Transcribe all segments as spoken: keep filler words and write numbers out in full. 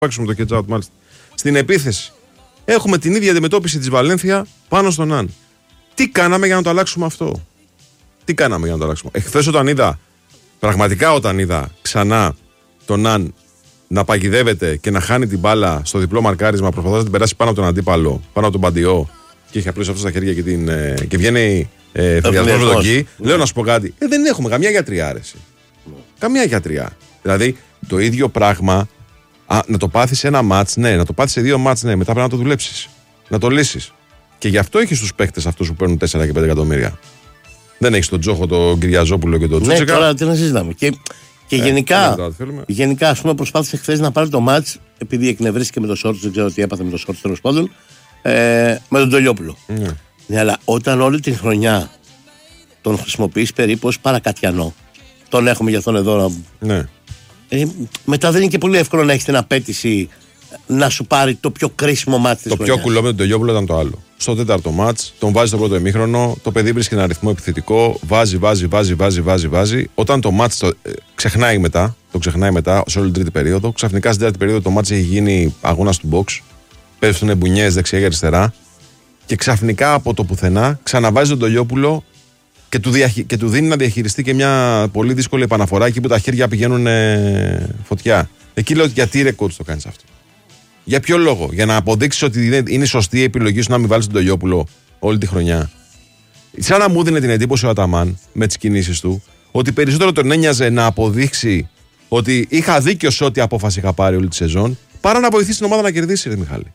παίξουμε το catch out μάλιστα. Στην επίθεση έχουμε την ίδια αντιμετώπιση της Βαλένθια πάνω στον Ναν. Τι κάναμε για να το αλλάξουμε αυτό? Τι κάναμε για να το αλλάξουμε? Εχθές όταν είδα, πραγματικά όταν είδα ξανά τον Ναν να παγιδεύεται και να χάνει την μπάλα στο διπλό μαρκάρισμα, προσπαθώντας να την περάσει πάνω από τον αντίπαλο, πάνω από τον Παντιό, και είχε απλώσει αυτό στα χέρια και, την, ε, και βγαίνει φυλιασμός με τον Γκί. Λέω να σου πω κάτι. Ε, δεν έχουμε καμιά γιατριά, άρεση. Ναι. Καμιά γιατριά. Δηλαδή το ίδιο πράγμα, α, να το πάθεις σε ένα μάτς, ναι, να το πάθεις σε δύο μάτς, ναι, μετά πρέπει να το δουλέψεις. Να το λύσεις. Και γι' αυτό έχεις τους παίκτες αυτούς που παίρνουν τέσσερα και πέντε εκατομμύρια. Δεν έχεις τον Τζόχο, τον Κυριαζόπουλο και τον Τσούτσικα. Ναι, τώρα τι να συζητάμε. Και, και ε, γενικά, γενικά, ας πούμε, προσπάθησε χθες να πάρει το μάτς, επειδή εκνευρίστηκε με το Σόρτς, δεν ξέρω τι έπαθε με το Σόρτς τέλος πάντων, ε, με τον Τολιόπουλο. Ναι. Ναι, αλλά όταν όλη την χρονιά τον χρησιμοποιείς περίπου ως παρακατιανό, τον έχουμε για αυτόν εδώ. Ναι. Ε, μετά δεν είναι και πολύ εύκολο να έχεις την απέτηση να σου πάρει το πιο κρίσιμο μάτς της Το χρονιάς. πιο κουλό με τον Τολιόπουλο ήταν το άλλο. Στο τέταρτο μάτς, τον βάζει στο πρώτο ημίχρονο, το παιδί βρίσκει ένα αριθμό επιθετικό, βάζει, βάζει, βάζει, βάζει, βάζει, βάζει. Όταν το μάτς το, ε, ξεχνάει μετά, το ξεχνάει μετά σε όλη την τρίτη περίοδο, ξαφνικά στην τέταρτη περίοδο το μάτς έχει γίνει αγώνας του box, πέφτουν μπουνιές δεξιά και αριστερά, και ξαφνικά από το πουθενά ξαναβάζει τον Τολιόπουλο και του, διαχει... και του δίνει να διαχειριστεί και μια πολύ δύσκολη επαναφορά εκεί που τα χέρια πηγαίνουν ε, φωτιά. Εκεί λέω, γιατί ρε coach το κάνεις αυτό? Για ποιο λόγο? Για να αποδείξεις ότι είναι σωστή η επιλογή σου να μην βάλεις τον Τολιόπουλο όλη τη χρονιά? Σαν να μου δίνει την εντύπωση ο Αταμάν με τις κινήσεις του ότι περισσότερο τον ένοιαζε να αποδείξει ότι είχα δίκιο σε ό,τι απόφαση είχα πάρει όλη τη σεζόν, παρά να βοηθήσει την ομάδα να κερδίσει, ρε Μιχάλη.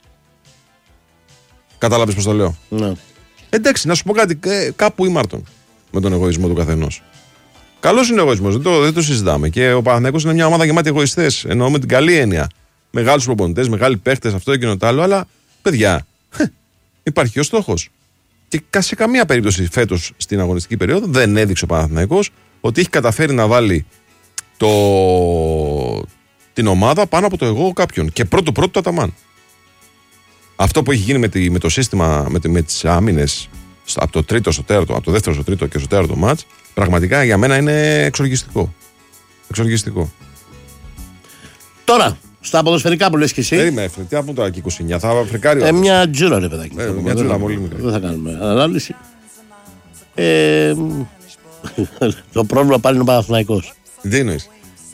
Κατάλαβες πώς το λέω? Ναι. Εντάξει, να σου πω κάτι, κάπου ήμαρτον με τον εγωισμό του καθενός. Καλός είναι ο εγωισμός, δεν το, δεν το συζητάμε. Και ο Παναθηναϊκός είναι μια ομάδα γεμάτη εγωιστές. Εννοώ με την καλή έννοια. Μεγάλους προπονητές, μεγάλοι παίχτες, αυτό εκείνο το άλλο. Αλλά παιδιά, υπάρχει και ο στόχος. Και σε καμία περίπτωση φέτος στην αγωνιστική περίοδο δεν έδειξε ο Παναθηναϊκός ότι έχει καταφέρει να βάλει το... την ομάδα πάνω από το εγώ κάποιον. Και πρώτο-πρώτο το Αταμάν. Αυτό που έχει γίνει με, τη, με το σύστημα, με, με τις άμυνες από το τρίτο στο τέταρτο, από το δεύτερο στο τρίτο και στο τέταρτο μάτς, πραγματικά για μένα είναι εξοργιστικό. Εξοργιστικό. Τώρα, στα ποδοσφαιρικά που λες και εσύ. Περίμενε, τι να πούμε τώρα και είκοσι εννιά, θα φρικάρει. Ε, μια τζούρα, ρε παιδάκι. Ε, μια τζούρα πολύ μικρή. Δεν θα κάνουμε ανάλυση. Ε, το πρόβλημα πάλι είναι ο Παναθηναϊκός. Τι εννοείς?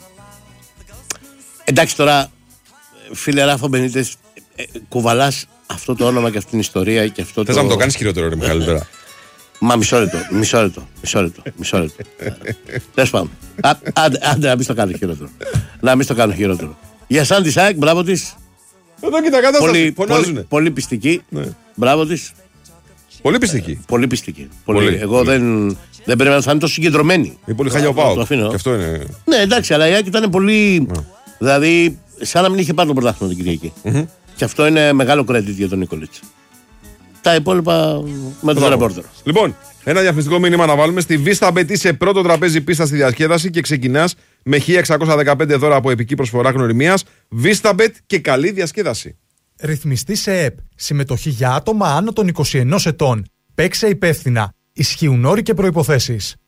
Εντάξει τώρα, φίλε Ράφο Μπενίτες, ε, κουβαλάς αυτό το όνομα και αυτή την ιστορία και αυτό. Θες το... να μου το κάνεις χειρότερο, ρε Μιχάλη, τώρα? Μα μισό λεπτό, μισό λεπτό, μισό λεπτό, μισό λεπτό. Τέλος πάντων. Άντε να μην το κάνω χειρότερο. Να μην το κάνω χειρότερο. Για σαν τη ΣΑΕΚ, μπράβο της. Εδώ κοίτα κατάσταση, φωνάζουνε. Πολύ, πολύ πιστική, ναι. Μπράβο της. Πολύ πιστική. Πολύ πιστική. Πολύ. Πολύ. Εγώ πολύ. δεν, δεν περίμενα να θα είναι τόσο συγκεντρωμένη. Είναι πολύ χάλια ο ΠΑΟΚ. Και αυτό είναι. Ναι, εντάξει, αλλά η ΑΕΚ ήταν πολύ. Ναι. Δηλαδή, σαν να μην είχε πάρει το πρωτάθλημα την Κυριακή. Mm-hmm. Και αυτό είναι μεγάλο credit για τον Νίκολιτς. Τα υπόλοιπα με τον ρεπόρτερ. Λοιπόν, ένα διαφημιστικό μήνυμα να βάλουμε. Στη Vistabet είσαι πρώτο τραπέζι πίστα στη διασκέδαση και ξεκινάς με χίλια εξακόσια δεκαπέντε δώρα από επική προσφορά γνωριμίας. Vistabet και καλή διασκέδαση. Ρυθμιστή σε ΕΠ. Συμμετοχή για άτομα άνω των είκοσι ενός ετών. Παίξε υπεύθυνα. Ισχύουν όροι και προϋποθέσεις.